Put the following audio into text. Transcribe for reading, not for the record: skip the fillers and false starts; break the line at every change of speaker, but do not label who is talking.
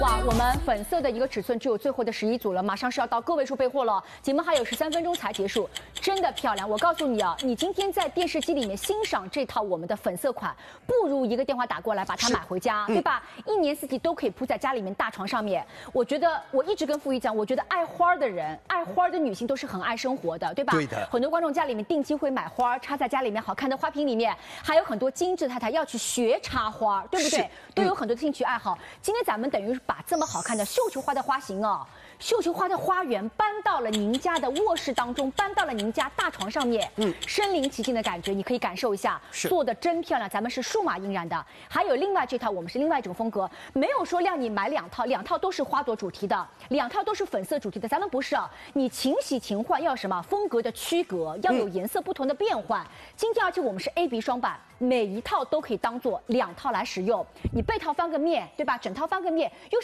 哇，我们粉色的一个尺寸只有最后的11组了，马上是要到个位数备货了。节目还有13分钟才结束，真的漂亮。我告诉你啊，你今天在电视机里面欣赏这套我们的粉色款，不如一个电话打过来把它买回家，对吧？一年四季都可以铺在家里面大床上面。我觉得我一直跟傅仪讲，我觉得爱花的人、爱花的女性都是很爱生活的，对吧？
对的。
很多观众家里面定期会买花，插在家里面好看的花瓶里面，还有很多精致太太要去学插花，对不对？都有很多的兴趣爱好。今天咱们等于是把这么好看的绣球花的花型哦，绣球花的花园搬到了您家的卧室当中，搬到了您家大床上面，身临其境的感觉，你可以感受一下，做的真漂亮。咱们是数码印染的，还有另外这套我们是另外一种风格，没有说让你买2套，2套都是花朵主题的，2套都是粉色主题的，咱们不是啊，你勤洗勤换，要什么风格的区隔，要有颜色不同的变换。今天而且我们是 A、B 双版，每一套都可以当做2套来使用，你背套翻个面，对吧？整套翻个面又